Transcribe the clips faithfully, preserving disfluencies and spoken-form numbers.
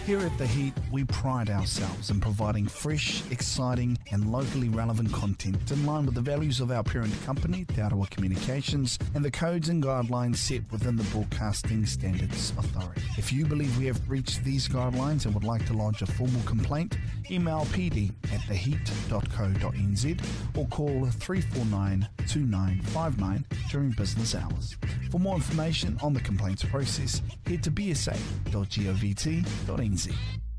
Here at The Heat, we pride ourselves in providing fresh, exciting and locally relevant content in line with the values of our parent company, Te Arawa Communications, and the codes and guidelines set within the Broadcasting Standards Authority. If you believe we have breached these guidelines and would like to lodge a formal complaint, email p d at the heat dot co dot n z or call three four nine, two nine five nine during business hours. For more information on the complaints process, head to b s a dot govt dot n z.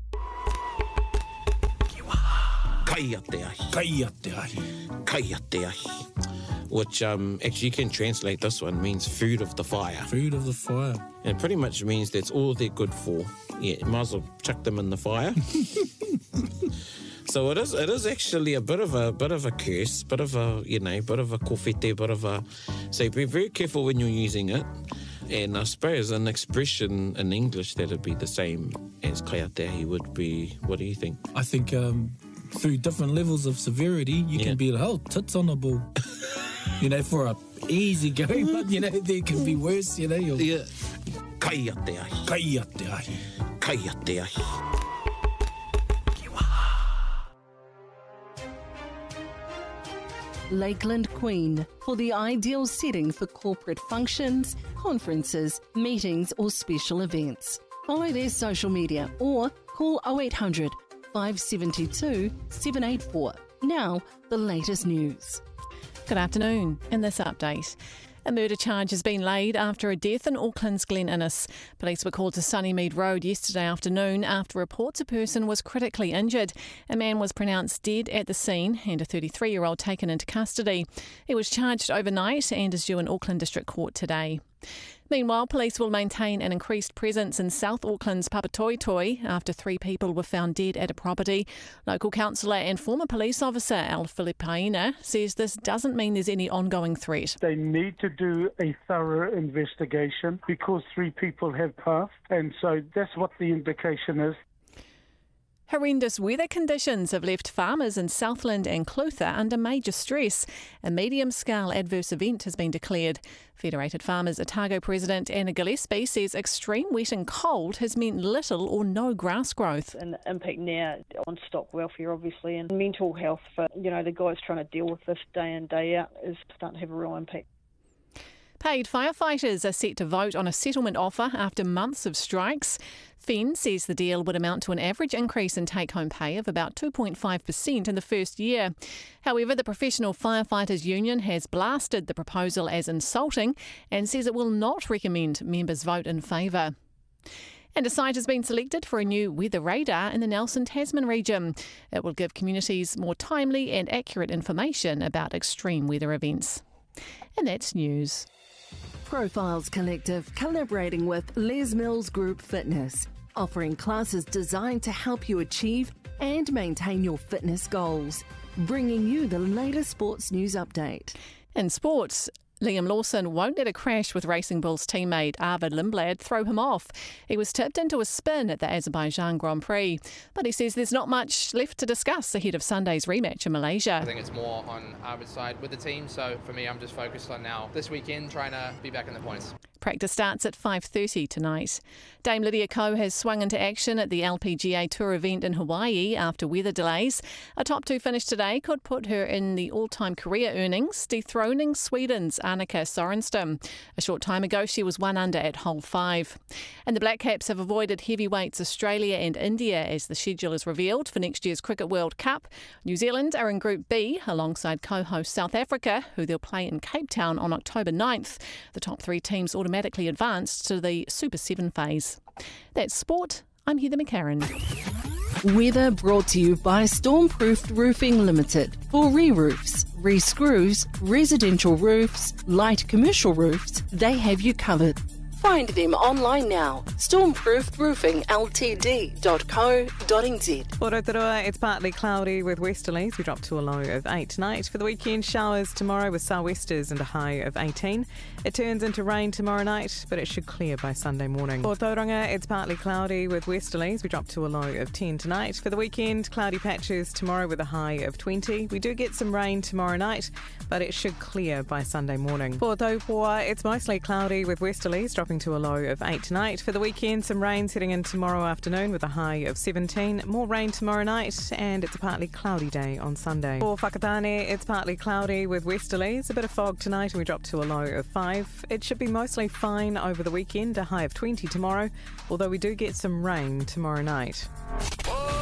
Kai te ahi. Kai te ahi. Kai te ahi. Which um, actually you can translate this one, means food of the fire. Food of the fire. And it pretty much means that's all they're good for. Yeah, you might as well chuck them in the fire. So it is it is actually a bit of a bit of a curse, bit of a, you know, bit of a kōwhete, bit of a... So be very careful when you're using it. And I suppose an expression in English that would be the same as kai te ahi would be, what do you think? I think um, through different levels of severity, you Yeah. can be like, oh, tits on a ball. You know, for a easy going, but, you know, there can be worse, you know. You're... Yeah. Kai te ahi. Kai te ahi. Kai te ahi. Lakeland Queen, for the ideal setting for corporate functions, conferences, meetings or special events. Follow their social media or call oh eight hundred, five seven two, seven eight four. Now, the latest news. Good afternoon. In this update, a murder charge has been laid after a death in Auckland's Glen Innes. Police were called to Sunnymead Road yesterday afternoon after reports a person was critically injured. A man was pronounced dead at the scene and a thirty-three-year-old taken into custody. He was charged overnight and is due in Auckland District Court today. Meanwhile, police will maintain an increased presence in South Auckland's Papatoetoe after three people were found dead at a property. Local councillor and former police officer Al Filipaina says this doesn't mean there's any ongoing threat. They need to do a thorough investigation because three people have passed, and so that's what the indication is. Horrendous weather conditions have left farmers in Southland and Clutha under major stress. A medium-scale adverse event has been declared. Federated Farmers Otago President Anna Gillespie says extreme wet and cold has meant little or no grass growth. And the impact now on stock welfare, obviously, and mental health for, you know, the guys trying to deal with this day in, day out is starting to have a real impact. Paid firefighters are set to vote on a settlement offer after months of strikes. Fenn says the deal would amount to an average increase in take-home pay of about two point five percent in the first year. However, the Professional Firefighters Union has blasted the proposal as insulting and says it will not recommend members vote in favour. And a site has been selected for a new weather radar in the Nelson Tasman region. It will give communities more timely and accurate information about extreme weather events. And that's news. Profiles Collective collaborating with Les Mills Group Fitness, offering classes designed to help you achieve and maintain your fitness goals. Bringing you the latest sports news update. In sports, Liam Lawson won't let a crash with Racing Bull's teammate Arvid Lindblad throw him off. He was tipped into a spin at the Azerbaijan Grand Prix, but he says there's not much left to discuss ahead of Sunday's rematch in Malaysia. I think it's more on Arvid's side with the team, so for me I'm just focused on now this weekend trying to be back in the points. Practice starts at five thirty tonight. Dame Lydia Ko has swung into action at the L P G A Tour event in Hawaii after weather delays. A top two finish today could put her in the all-time career earnings, dethroning Sweden's Annika Sorenstam. A short time ago, she was one under at hole five. And the Black Caps have avoided heavyweights Australia and India as the schedule is revealed for next year's Cricket World Cup. New Zealand are in Group B alongside co-host South Africa, who they'll play in Cape Town on October ninth. The top three teams automatically advanced to the Super seven phase. That's sport. I'm Heather McCarran. Weather brought to you by Stormproofed Roofing Limited. For re-roofs, re-screws, residential roofs, light commercial roofs, they have you covered. Find them online now. stormproofed roofing l t d dot co dot n z. For Rotorua, it's partly cloudy with westerlies. We drop to a low of eight tonight. For the weekend, showers tomorrow with sou'westers and a high of eighteen. It turns into rain tomorrow night, but it should clear by Sunday morning. For Tauranga, it's partly cloudy with westerlies. We drop to a low of ten tonight. For the weekend, cloudy patches tomorrow with a high of twenty. We do get some rain tomorrow night, but it should clear by Sunday morning. For Taupoa, it's mostly cloudy with westerlies, dropping dropping to a low of eight tonight. For the weekend, some rains heading in tomorrow afternoon with a high of seventeen. More rain tomorrow night, and it's a partly cloudy day on Sunday. For Whakatane, it's partly cloudy with westerlies. A bit of fog tonight, and we drop to a low of five. It should be mostly fine over the weekend, a high of twenty tomorrow, although we do get some rain tomorrow night.